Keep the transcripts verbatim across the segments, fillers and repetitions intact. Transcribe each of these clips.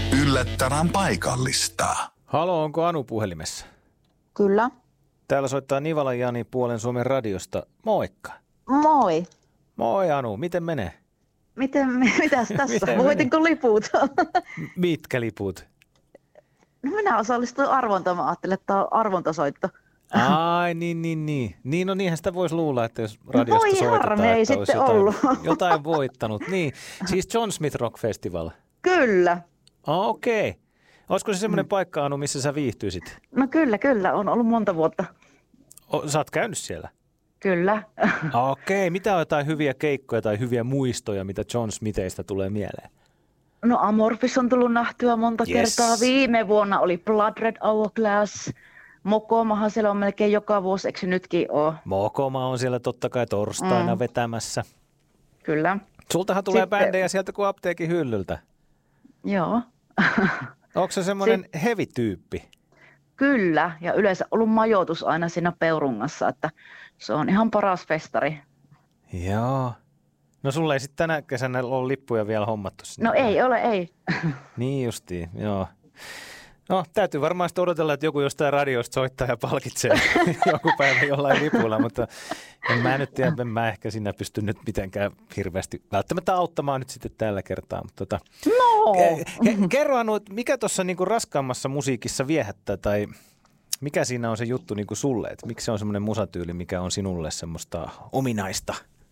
Yllättävän paikallista. Halo, onko Anu puhelimessa? Kyllä. Täällä soittaa Nivalan Jani Puolen Suomen radiosta. Moikka. Moi. Moi Anu, miten menee? Miten, mitäs tässä? Miten Voitinko liput? Mitkä liput? No minä osallistuin arvontaan. Mä ajattelin, että tämä on arvontasoitto. Ai niin, niin, niin. Niin, no niinhän sitä voisi luulla, että jos radiosta Voi soitetaan, harmi, että ei olisi sitten jotain, ollut. jotain voittanut. Niin, siis John Smith Rock Festival. Kyllä. Oh, okei. Okay. Olisiko se semmoinen mm. paikka, Anu, missä sä viihtyisit? No kyllä, kyllä. On ollut monta vuotta. O, sä oot käynyt siellä? Kyllä. Okei. Okay. Mitä on jotain hyviä keikkoja tai hyviä muistoja, mitä John Smithistä tulee mieleen? No Amorphis on tullut nähtyä monta Yes. kertaa. Viime vuonna oli Blood Red Hourglass. Mokomahan siellä on melkein joka vuosi, eikö se nytkin ole? Mokoma on siellä totta kai torstaina mm. vetämässä. Kyllä. Sultahan tulee Sitten- bändejä sieltä kuin apteekin hyllyltä. Joo. Onko se semmoinen heavy-tyyppi? Kyllä, ja yleensä ollut majoitus aina siinä Peurungassa, että se on ihan paras festari. Joo. No sulla ei sitten tänä kesänä ole lippuja vielä hommattu sinne. No ei ole, ei. Niin justiin, joo. No täytyy varmaan sitten odotella, että joku jostain radiosta soittaa ja palkitsee joku päivä jollain lipulla, mutta en mä nyt tiedä, en mä ehkä siinä pysty nyt mitenkään hirveästi välttämättä auttamaan nyt sitten tällä kertaa. Mutta tota, No! ke- kerro Anu, että mikä tuossa niinku raskaammassa musiikissa viehättää tai mikä siinä on se juttu niinku sulle, että miksi se on semmoinen musatyyli, mikä on sinulle semmoista ominaista?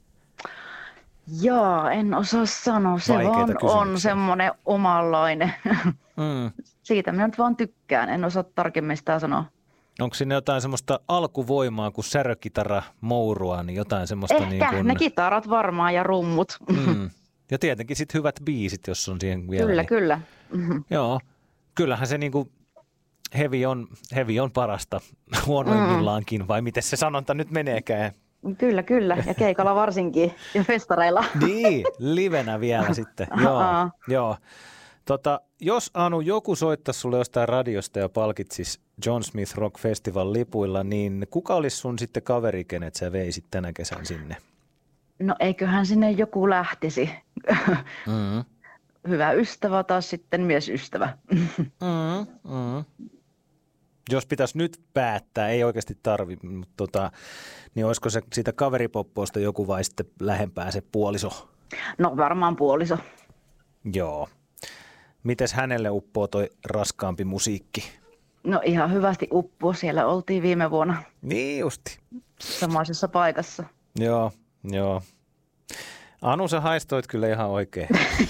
Jaa, en osaa sanoa. Se Vaikeita vaan kysymyksiä. on semmoinen omanlainen. Mm. Siitä minä nyt vaan tykkään. En osaa tarkemmin sitä sanoa. Onko siinä jotain semmoista alkuvoimaa, kun särökitara mourua, niin jotain semmoista Ehkä, niin kuin... ne kitarat varmaan ja rummut. Mm. Ja tietenkin sitten hyvät biisit, jos on siihen vielä. Kyllä, niin... kyllä. Mhm. Joo, kyllähän se niinku heavy on, heavy on parasta huonoimmillaankin, vai miten se sanonta nyt meneekään? Kyllä, kyllä. Ja keikalla varsinkin. Ja festareilla. Niin, livenä vielä sitten. Joo, Aa. joo. Tota, jos Anu joku soittaisi sulle jostain radiosta ja palkitsisi John Smith Rock Festival lipuilla, niin kuka olisi sun sitten kaveri, kenet sä veisit tänä kesän sinne? No eiköhän sinne joku lähtisi. Mm. Hyvä ystävä taas sitten miesystävä. Mm, mm. Jos pitäisi nyt päättää, ei oikeasti tarvi, mutta tota, niin olisiko se siitä kaveripoppoosta joku vai sitten lähempää se puoliso? No varmaan puoliso. Joo. Mites hänelle uppoo toi raskaampi musiikki? No ihan hyvästi uppua. Siellä oltiin viime vuonna Niin justi. samaisessa paikassa. Joo, joo. Anu, sä haistoit kyllä ihan oikein.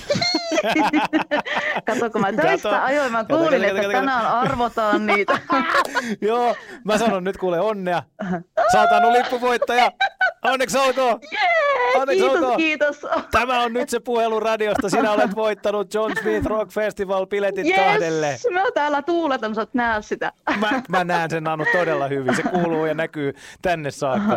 Kato, kun mä töistä Kato. ajoin, mä Kato, kuulin, kato, että kato, tänään arvotaan niitä. Joo, mä sanon nyt kuule onnea. Sä oot Anu lippuvoittaja. Onneksi olkoon. Jee, Onneksi kiitos, olkoon. kiitos. Tämä on nyt se puhelu radiosta. Sinä olet voittanut John Smith Rock Festival biletit kahdelle. Yes, mä täällä tuuletan, sä oot näe sitä. Mä, mä näen sen Anu todella hyvin. Se kuuluu ja näkyy tänne saakka.